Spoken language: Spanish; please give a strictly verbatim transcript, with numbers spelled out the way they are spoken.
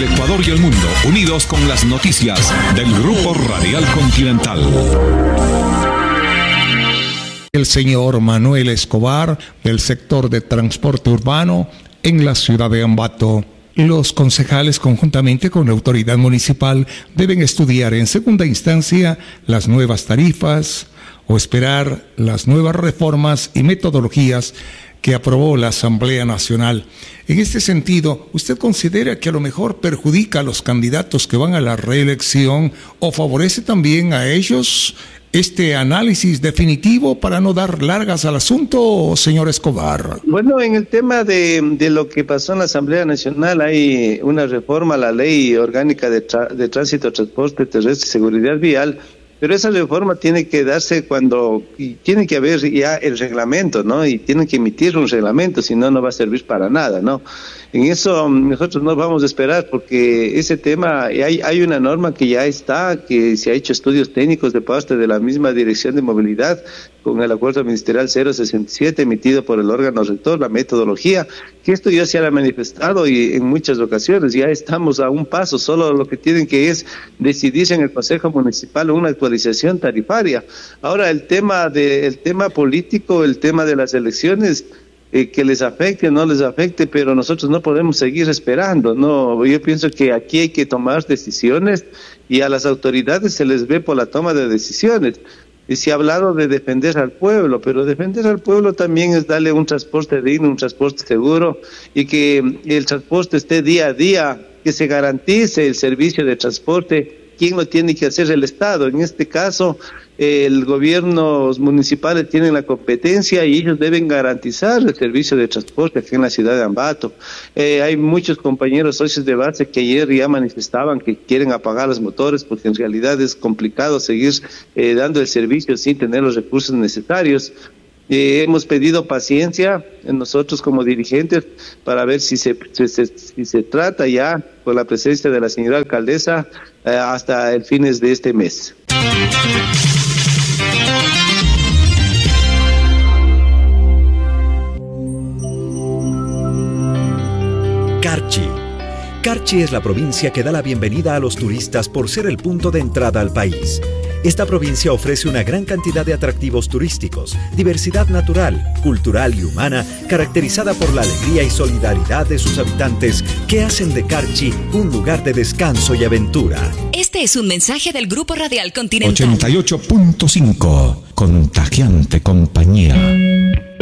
Ecuador y el mundo, unidos con las noticias del Grupo Radial Continental. El señor Manuel Escobar, del sector de transporte urbano en la ciudad de Ambato. Los concejales, conjuntamente con la autoridad municipal, deben estudiar en segunda instancia las nuevas tarifas o esperar las nuevas reformas y metodologías que aprobó la Asamblea Nacional. En este sentido, ¿usted considera que a lo mejor perjudica a los candidatos que van a la reelección o favorece también a ellos este análisis definitivo para no dar largas al asunto, señor Escobar? Bueno, en el tema de, de lo que pasó en la Asamblea Nacional, hay una reforma a la Ley Orgánica de, tra- de Tránsito, Transporte Terrestre y Seguridad Vial, pero esa reforma tiene que darse cuando, y tiene que haber ya el reglamento, ¿no? Y tienen que emitir un reglamento, si no, no va a servir para nada, ¿no? En eso nosotros no vamos a esperar, porque ese tema, hay, hay una norma que ya está, que se ha hecho estudios técnicos de parte de la misma Dirección de Movilidad, con el acuerdo ministerial cero sesenta y siete emitido por el órgano rector, la metodología, que esto ya se ha manifestado y en muchas ocasiones ya estamos a un paso, solo lo que tienen que es decidirse en el Consejo Municipal una actualización tarifaria. Ahora el tema de, el tema político, el tema de las elecciones, Eh, que les afecte o no les afecte, pero nosotros no podemos seguir esperando, no, yo pienso que aquí hay que tomar decisiones y a las autoridades se les ve por la toma de decisiones. Y se ha hablado de defender al pueblo, pero defender al pueblo también es darle un transporte digno, un transporte seguro, y que el transporte esté día a día, que se garantice el servicio de transporte. ¿Quién lo tiene que hacer? El Estado. En este caso, el gobiernos municipales tienen la competencia y ellos deben garantizar el servicio de transporte aquí en la ciudad de Ambato. Eh, hay muchos compañeros socios de base que ayer ya manifestaban que quieren apagar los motores porque en realidad es complicado seguir eh, dando el servicio sin tener los recursos necesarios. Eh, hemos pedido paciencia nosotros como dirigentes para ver si se, si se, si se trata ya con la presencia de la señora alcaldesa eh, hasta el fines de este mes. Carchi. Carchi es la provincia que da la bienvenida a los turistas por ser el punto de entrada al país. Esta provincia ofrece una gran cantidad de atractivos turísticos, diversidad natural, cultural y humana, caracterizada por la alegría y solidaridad de sus habitantes, que hacen de Carchi un lugar de descanso y aventura. Este es un mensaje del Grupo Radial Continental. ochenta y ocho punto cinco, contagiante compañía.